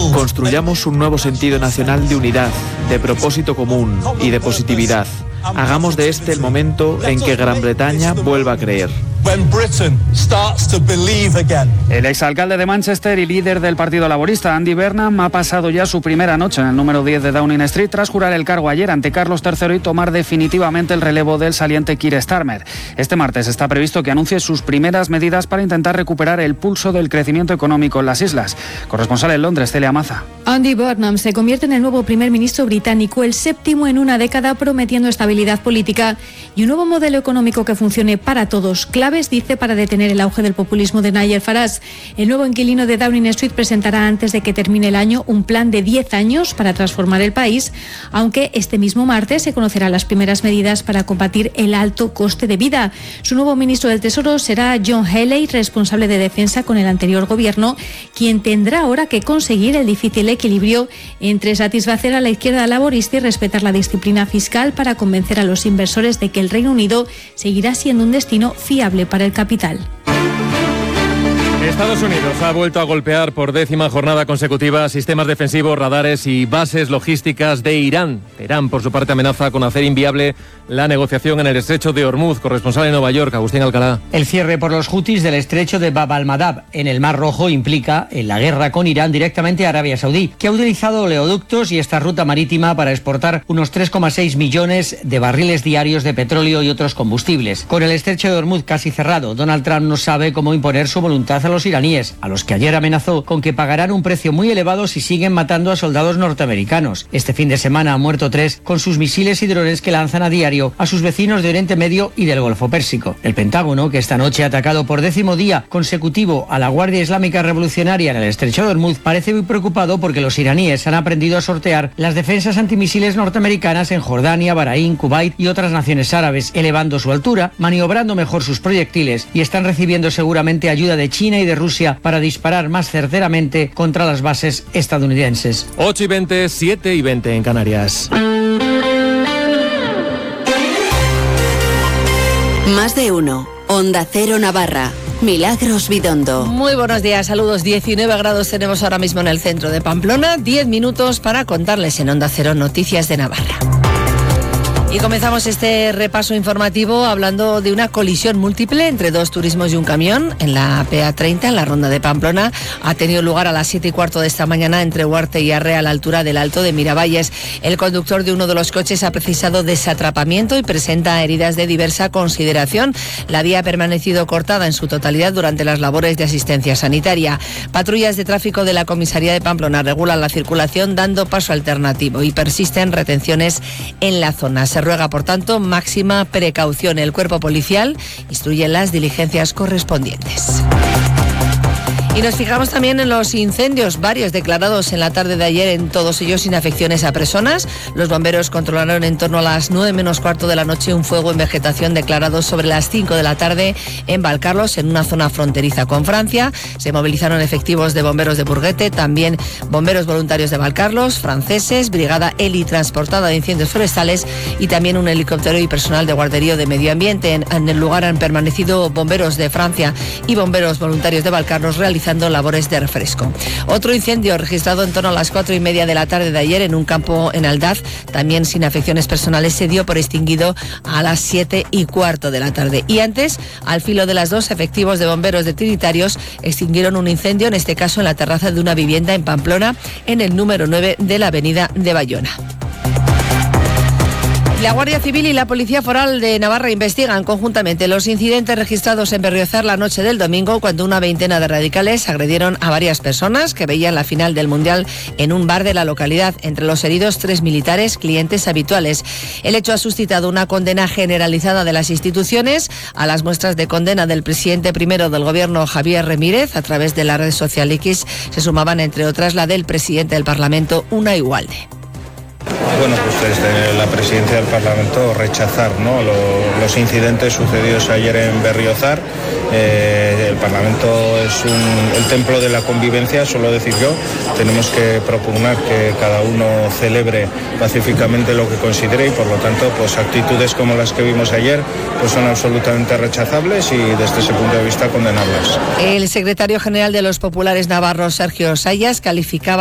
Construyamos un nuevo sentido nacional de unidad, de propósito común y de positividad. Hagamos de este el momento en que Gran Bretaña vuelva a creer. El exalcalde de Manchester y líder del Partido Laborista, Andy Burnham, ha pasado ya su primera noche en el número 10 de Downing Street tras jurar el cargo ayer ante Carlos III y tomar definitivamente el relevo del saliente Keir Starmer. Este martes está previsto que anuncie sus primeras medidas para intentar recuperar el pulso del crecimiento económico en las islas. Corresponsal en Londres, Celia Maza. Andy Burnham se convierte en el nuevo primer ministro británico, el séptimo en una década, prometiendo estabilidad política y un nuevo modelo económico que funcione para todos. Claves, dice, para detener el auge del populismo de Nigel Farage. El nuevo inquilino de Downing Street presentará antes de que termine el año un plan de 10 años para transformar el país, aunque este mismo martes se conocerán las primeras medidas para combatir el alto coste de vida. Su nuevo ministro del Tesoro será John Healey, responsable de defensa con el anterior gobierno, quien tendrá ahora que conseguir el difícil equilibrio entre satisfacer a la izquierda laborista y respetar la disciplina fiscal para convencer a los inversores de que el Reino Unido seguirá siendo un destino fiable para el capital. Estados Unidos ha vuelto a golpear por 10ª jornada consecutiva sistemas defensivos, radares y bases logísticas de Irán. Teherán, por su parte, amenaza con hacer inviable la negociación en el estrecho de Hormuz. Corresponsal en Nueva York, Agustín Alcalá. El cierre por los hutis del estrecho de Bab al-Mandab en el Mar Rojo implica en la guerra con Irán directamente a Arabia Saudí, que ha utilizado oleoductos y esta ruta marítima para exportar unos 3,6 millones de barriles diarios de petróleo y otros combustibles. Con el estrecho de Hormuz casi cerrado, Donald Trump no sabe cómo imponer su voluntad a los iraníes, a los que ayer amenazó con que pagarán un precio muy elevado si siguen matando a soldados norteamericanos. Este fin de semana han muerto 3 con sus misiles y drones que lanzan a diario a sus vecinos de Oriente Medio y del Golfo Pérsico. El Pentágono, que esta noche ha atacado por 10º día consecutivo a la Guardia Islámica Revolucionaria en el estrecho de Hormuz, parece muy preocupado porque los iraníes han aprendido a sortear las defensas antimisiles norteamericanas en Jordania, Bahrein, Kuwait y otras naciones árabes, elevando su altura, maniobrando mejor sus proyectiles y están recibiendo seguramente ayuda de China y de Rusia para disparar más certeramente contra las bases estadounidenses. 8:20, 7:20 en Canarias. Más de uno. Onda Cero Navarra. Milagros Bidondo. Muy buenos días, saludos. 19 grados tenemos ahora mismo en el centro de Pamplona. 10 minutos para contarles en Onda Cero noticias de Navarra. Y comenzamos este repaso informativo hablando de una colisión múltiple entre 2 turismos y un camión en la PA30, en la ronda de Pamplona. Ha tenido lugar a las 7:15 de esta mañana entre Huarte y Arre, a la altura del Alto de Miravalles. El conductor de uno de los coches ha precisado desatrapamiento y presenta heridas de diversa consideración. La vía ha permanecido cortada en su totalidad durante las labores de asistencia sanitaria. Patrullas de tráfico de la comisaría de Pamplona regulan la circulación dando paso alternativo y persisten retenciones en la zona. Se ruega, por tanto, máxima precaución. El cuerpo policial instruye las diligencias correspondientes. Y nos fijamos también en los incendios, varios declarados en la tarde de ayer, en todos ellos sin afecciones a personas. Los bomberos controlaron en torno a las 9 menos cuarto de la noche un fuego en vegetación declarado sobre las 5 de la tarde en Valcarlos, en una zona fronteriza con Francia. Se movilizaron efectivos de bomberos de Burguete, también bomberos voluntarios de Valcarlos, franceses, brigada Heli transportada de incendios forestales y también un helicóptero y personal de guarderío de medio ambiente. En el lugar han permanecido bomberos de Francia y bomberos voluntarios de Valcarlos realizando labores de refresco. Otro incendio registrado en torno a las 4:30 de la tarde de ayer en un campo en Aldaz, también sin afecciones personales, se dio por extinguido a las 7:15 de la tarde. Y antes, al filo de las 2, efectivos de bomberos de Trinitarios extinguieron un incendio, en este caso en la terraza de una vivienda en Pamplona, en el número 9 de la avenida de Bayona. La Guardia Civil y la Policía Foral de Navarra investigan conjuntamente los incidentes registrados en Berriozar la noche del domingo, cuando una veintena de radicales agredieron a varias personas que veían la final del Mundial en un bar de la localidad. Entre los heridos, 3 militares, clientes habituales. El hecho ha suscitado una condena generalizada de las instituciones. A las muestras de condena del presidente primero del Gobierno, Javier Remírez, a través de la red social X, se sumaban, entre otras, la del presidente del Parlamento, Unai Ugalde. Bueno, pues desde la presidencia del Parlamento rechazar, ¿no?, los incidentes sucedidos ayer en Berriozar. El Parlamento es el templo de la convivencia, suelo decir yo. Tenemos que propugnar que cada uno celebre pacíficamente lo que considere y, por lo tanto, pues actitudes como las que vimos ayer pues son absolutamente rechazables y desde ese punto de vista condenables. El secretario general de los populares navarros, Sergio Sayas, calificaba